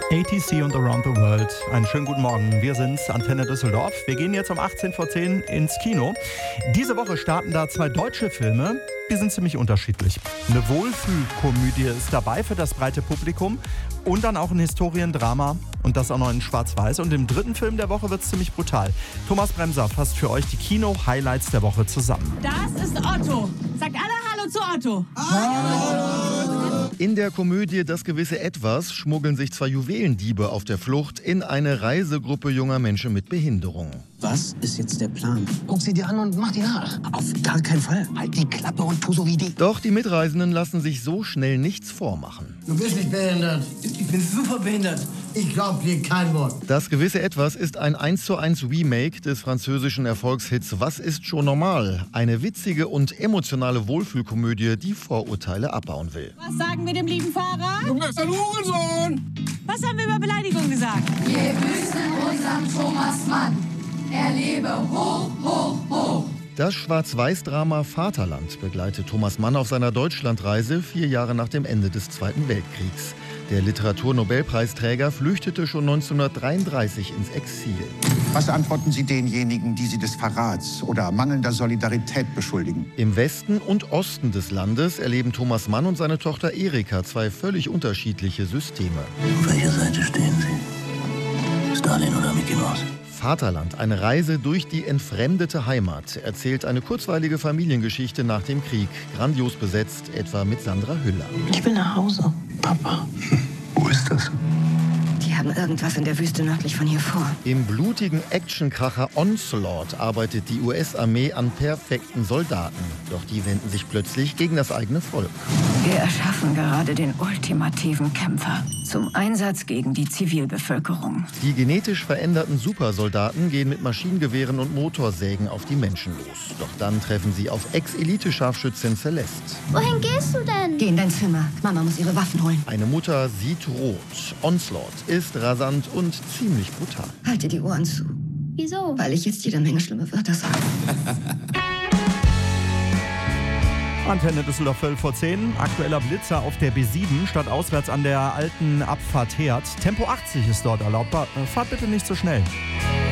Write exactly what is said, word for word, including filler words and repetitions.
A T C und Around the World. Einen schönen guten Morgen. Wir sind's, Antenne Düsseldorf. Wir gehen jetzt um achtzehn vor zehn ins Kino. Diese Woche starten da zwei deutsche Filme. Die sind ziemlich unterschiedlich. Eine Wohlfühlkomödie ist dabei für das breite Publikum und dann auch ein Historiendrama und das auch noch in Schwarz-Weiß. Und im dritten Film der Woche wird's ziemlich brutal. Thomas Bremser fasst für euch die Kino-Highlights der Woche zusammen. Das ist Otto. Sagt alle Hallo zu Otto. Hallo. In der Komödie Das gewisse Etwas schmuggeln sich zwei Juwelendiebe auf der Flucht in eine Reisegruppe junger Menschen mit Behinderung. Was ist jetzt der Plan? Guck sie dir an und mach die nach. Auf gar keinen Fall. Halt die Klappe und tu so wie die. Doch die Mitreisenden lassen sich so schnell nichts vormachen. Du bist nicht behindert. Ich bin super behindert. Ich glaub dir kein Wort. Das gewisse Etwas ist ein eins zu eins Remake des französischen Erfolgshits Was ist schon normal? Eine witzige und emotionale Wohlfühlkomödie, die Vorurteile abbauen will. Was sagen wir dem lieben Fahrer? Du bist ein Hurensohn! Was haben wir über Beleidigung gesagt? Wir grüßen unseren Thomas Mann. Er lebe hoch, hoch, hoch. Das Schwarz-Weiß-Drama Vaterland begleitet Thomas Mann auf seiner Deutschlandreise vier Jahre nach dem Ende des Zweiten Weltkriegs. Der Literaturnobelpreisträger flüchtete schon neunzehnhundertdreiunddreißig ins Exil. Was antworten Sie denjenigen, die Sie des Verrats oder mangelnder Solidarität beschuldigen? Im Westen und Osten des Landes erleben Thomas Mann und seine Tochter Erika zwei völlig unterschiedliche Systeme. Auf welcher Seite stehen Sie? Stalin oder Mickey Mouse? Vaterland, eine Reise durch die entfremdete Heimat, erzählt eine kurzweilige Familiengeschichte nach dem Krieg. Grandios besetzt, etwa mit Sandra Hüller. Ich will nach Hause, Papa. Wo ist das? Die haben irgendwas in der Wüste nördlich von hier vor. Im blutigen Actionkracher Onslaught arbeitet die U S-Armee an perfekten Soldaten. Doch die wenden sich plötzlich gegen das eigene Volk. Wir erschaffen gerade den ultimativen Kämpfer zum Einsatz gegen die Zivilbevölkerung. Die genetisch veränderten Supersoldaten gehen mit Maschinengewehren und Motorsägen auf die Menschen los. Doch dann treffen sie auf Ex-Elite-Scharfschützin Celeste. Wohin gehst du denn? Geh in dein Zimmer. Mama muss ihre Waffen holen. Eine Mutter sieht rot. Onslaught ist rasant und ziemlich brutal. Halt dir die Ohren zu. Wieso? Weil ich jetzt jede Menge schlimme Wörter sage. Antenne Düsseldorf viertel vor zehn. Aktueller Blitzer auf der B sieben, statt auswärts an der alten Abfahrt Herd. Tempo achtzig ist dort erlaubt. Fahrt bitte nicht so schnell.